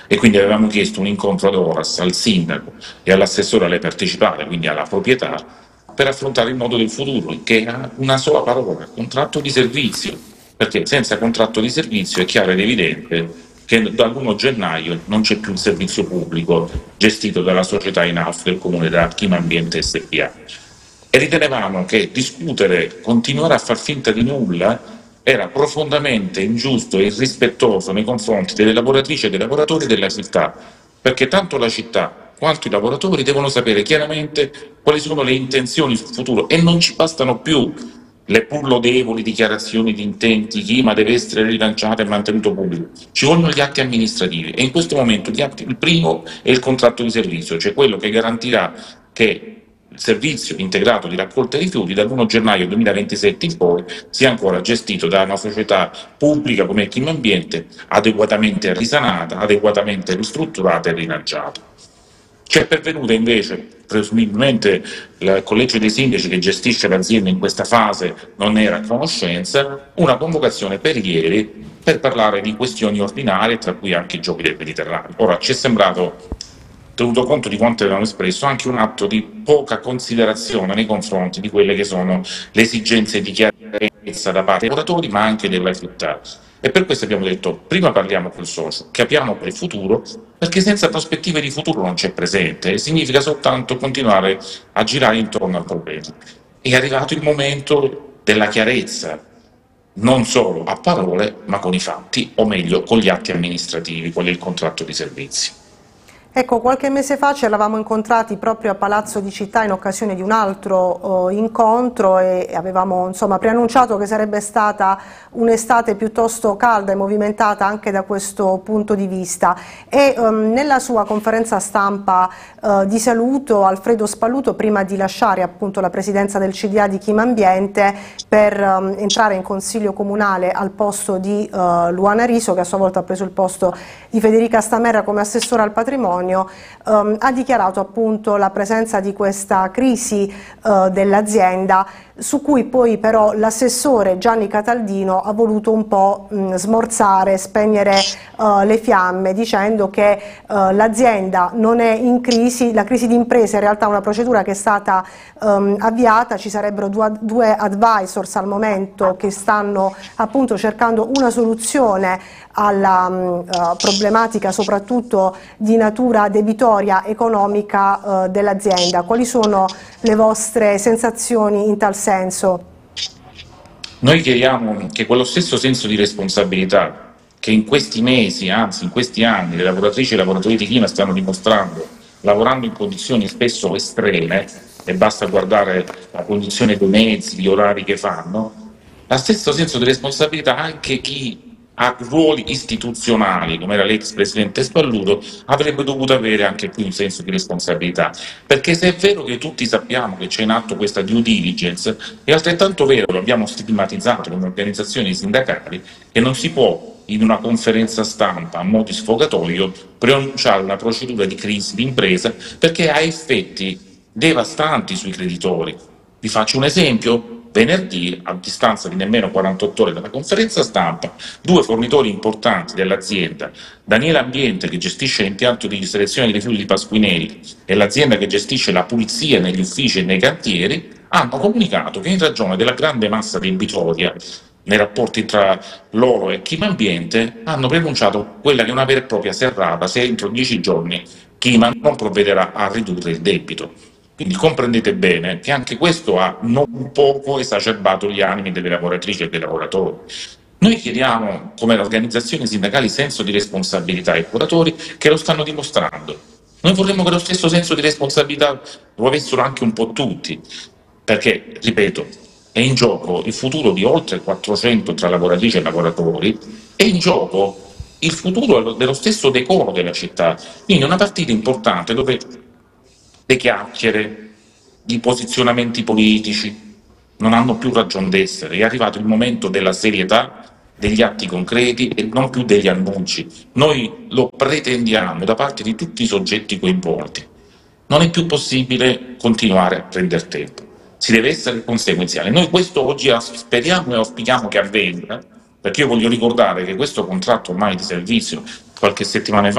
e quindi avevamo chiesto un incontro ad horas al sindaco e all'assessore alle partecipate, quindi alla proprietà, per affrontare il nodo del futuro, che ha una sola parola: contratto di servizio, perché senza contratto di servizio è chiaro ed evidente che dall'1 gennaio non c'è più il servizio pubblico gestito dalla società in house del comune, da Chima Ambiente SpA. E ritenevamo che discutere, continuare a far finta di nulla, era profondamente ingiusto e irrispettoso nei confronti delle lavoratrici e dei lavoratori della città, perché tanto la città quanto i lavoratori devono sapere chiaramente quali sono le intenzioni sul futuro, e non ci bastano più le pur lodevoli dichiarazioni di intenti: Chima deve essere rilanciato e mantenuto pubblico. Ci vogliono gli atti amministrativi, e in questo momento il primo è il contratto di servizio, cioè quello che garantirà che il servizio integrato di raccolta rifiuti dall'1 gennaio 2027 in poi sia ancora gestito da una società pubblica come Chima Ambiente, adeguatamente risanata, adeguatamente ristrutturata e rilanciata. C'è pervenuta invece, presumibilmente il collegio dei sindaci che gestisce l'azienda in questa fase non era a conoscenza, una convocazione per ieri per parlare di questioni ordinarie, tra cui anche i giochi del Mediterraneo. Ora, ci è sembrato, tenuto conto di quanto avevamo espresso, anche un atto di poca considerazione nei confronti di quelle che sono le esigenze di chiarezza da parte dei lavoratori, ma anche della città. E per questo abbiamo detto: prima parliamo col socio, capiamo per il futuro, perché senza prospettive di futuro non c'è presente, e significa soltanto continuare a girare intorno al problema. È arrivato il momento della chiarezza, non solo a parole, ma con i fatti, o meglio con gli atti amministrativi, qual è il contratto di servizi. Ecco, qualche mese fa ci eravamo incontrati proprio a Palazzo di Città in occasione di un altro incontro, e avevamo insomma preannunciato che sarebbe stata un'estate piuttosto calda e movimentata anche da questo punto di vista, e nella sua conferenza stampa di saluto Alfredo Spalluto, prima di lasciare appunto la presidenza del CDA di Chima Ambiente per entrare in consiglio comunale al posto di Luana Riso, che a sua volta ha preso il posto di Federica Stamerra come assessore al patrimonio, ha dichiarato appunto la presenza di questa crisi dell'azienda, su cui poi però l'assessore Gianni Cataldino ha voluto un po' smorzare, spegnere le fiamme, dicendo che l'azienda non è in crisi, la crisi d'impresa è in realtà una procedura che è stata avviata, ci sarebbero due advisors al momento che stanno appunto cercando una soluzione alla problematica soprattutto di natura debitoria economica dell'azienda. Quali sono le vostre sensazioni in tal senso? Noi chiediamo che quello stesso senso di responsabilità che in questi mesi, anzi in questi anni, le lavoratrici e i lavoratori di Chima stanno dimostrando, lavorando in condizioni spesso estreme, e basta guardare la condizione dei mezzi, gli orari che fanno, lo stesso senso di responsabilità anche chi ha ruoli istituzionali, come era l'ex presidente Spalluto, avrebbe dovuto avere anche qui un senso di responsabilità. Perché se è vero che tutti sappiamo che c'è in atto questa due diligence, è altrettanto vero, lo abbiamo stigmatizzato come organizzazioni sindacali, che non si può in una conferenza stampa a mo' di sfogatorio preannunciare una procedura di crisi d'impresa, perché ha effetti devastanti sui creditori. Vi faccio un esempio. Venerdì, a distanza di nemmeno 48 ore dalla conferenza stampa, due fornitori importanti dell'azienda, Daniele Ambiente, che gestisce l'impianto di selezione dei rifiuti di Pasquinelli, e l'azienda che gestisce la pulizia negli uffici e nei cantieri, hanno comunicato che in ragione della grande massa debitoria nei rapporti tra loro e Chima Ambiente hanno preannunciato quella che è una vera e propria serrata se entro 10 giorni Chima non provvederà a ridurre il debito. Quindi comprendete bene che anche questo ha non poco esacerbato gli animi delle lavoratrici e dei lavoratori. Noi chiediamo, come organizzazioni sindacali, senso di responsabilità ai lavoratori, che lo stanno dimostrando. Noi vorremmo che lo stesso senso di responsabilità lo avessero anche un po' tutti, perché, ripeto, è in gioco il futuro di oltre 400 tra lavoratrici e lavoratori, è in gioco il futuro dello stesso decoro della città. Quindi è una partita importante dove le chiacchiere, i posizionamenti politici non hanno più ragion d'essere. È arrivato il momento della serietà, degli atti concreti e non più degli annunci. Noi lo pretendiamo da parte di tutti i soggetti coinvolti. Non è più possibile continuare a prendere tempo, si deve essere conseguenziale. Noi questo oggi speriamo e auspichiamo che avvenga, perché io voglio ricordare che questo contratto ormai di servizio qualche settimana fa